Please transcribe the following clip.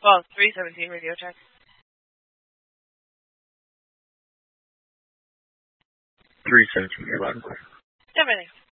Well, 317 radio check. You're loud and clear. Everything.